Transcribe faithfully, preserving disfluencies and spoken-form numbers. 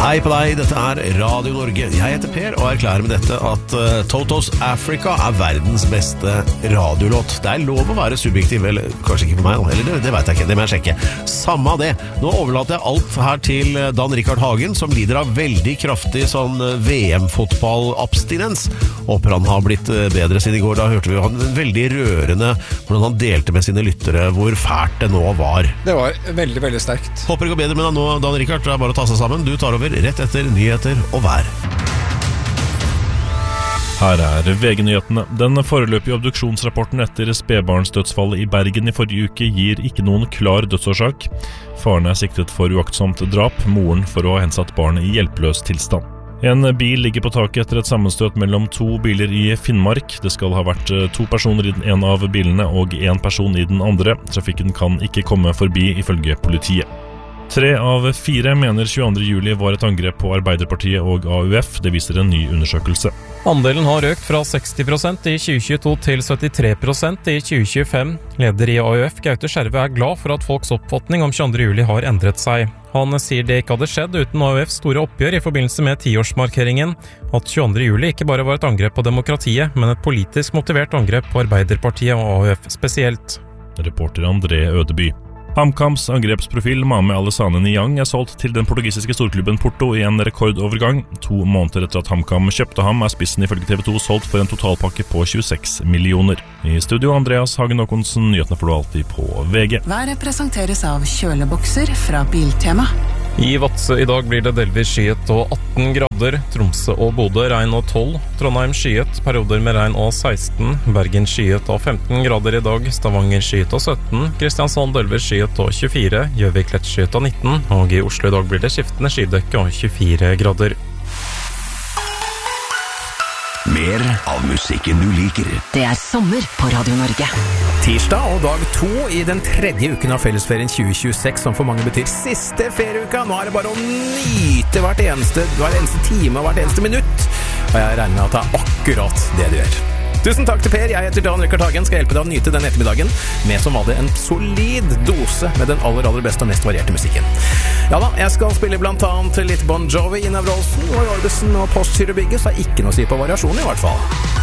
Hei på deg, dette er Radio Norge. Jeg heter Per og erklærer med dette at uh, Totos Africa er verdens beste radiolåt. Det er lov å være subjektiv, eller kanskje ikke for meg, eller det, det vet jeg ikke, det må jeg sjekke. Samme av det. Nå overlater jeg alt her til Dan Rikard Hagen, som lider av veldig kraftig sånn V M-fotball-abstinens. Håper han har blitt bedre siden i går. Da hørte vi han veldig rørende hvordan han delte med sine lyttere hvor fælt det nå var. Det var veldig, veldig sterkt. Håper det går bedre med deg nå, Dan Rikard. Det er bare å ta seg sammen. Du tar over rett etter nyheter og vær. Her er V G-nyhetene. Den foreløpige obduksjonsrapporten etter spedbarnsdødsfallet i Bergen i forrige uke gir ikke noen klar dødsårsak. Faren er siktet for uaktsomt drap, moren for å ha hensatt barnet i hjelpeløs tilstand. En bil ligger på taket etter et sammenstøt mellom to biler i Finnmark. Det skal ha vært to personer i den ene av bilene og en person i den andre. Trafikken kan ikke komme forbi, ifølge politiet. Tre av fire mener tjueandre juli var et angrep på Arbeiderpartiet og A U F. Det viser en ny undersøkelse. Andelen har økt fra seksti prosent i tjue tjueto til syttitre prosent i tjue tjuefem. Leder i A U F, Gaute Skjerve, er glad for at folks oppfatning om tjueandre juli har endret seg. Han sier det ikke hadde skjedd uten A U Fs store oppgjør i forbindelse med tiårsmarkeringen. At tjueandre juli ikke bare var et angrep på demokratiet, men et politisk motivert angrep på Arbeiderpartiet og A U F spesielt. Reporter André Ødeby. HamKams angrepsprofil Mame Alessane Niang er solgt til den portugisiske storklubben Porto i en rekordovergang. To måneder etter at HamKam kjøpte ham er spissen ifølge T V to solgt for en totalpakke på tjueseks millioner. I studio Andreas Hagen Håkonsen, nyhetene får du alltid på V G. Været presenteres av kjølebokser fra Biltema. I Vadsø i dag blir det delvis skyet og atten grader, Tromsø og Bodø regn og tolv, Trondheim skyet, perioder med regn og seksten, Bergen skyet og femten grader i dag, Stavanger skyet og sytten, Kristiansand delvis skyet og tjuefire, Gjøvik lett skyet og nitten, og i Oslo i dag blir det skiftende skydekke og tjuefire grader. Mer av musikken du liker. Det er sommer på Radio Norge. Tirsdag og dag to i den tredje uken av fellesferien tjue tjueseks, som for mange betyr siste ferieuka. Nå er det bare å nyte hvert eneste, hver eneste time og hvert eneste minutt. Og jeg regner med at det er akkurat det du gjør. Tusen takk til Per, jeg heter Dan Rikard Hagen, skal hjelpe deg å nyte den ettermiddagen med som var det en solid dose med den aller, aller beste og mest varierte musikken. Ja da, jeg skal spille blant annet litt Bon Jovi, Ina Wroldsen, Roy Orbison og Postsyrebygget, så er ikke noe å si på variasjon i hvert fall.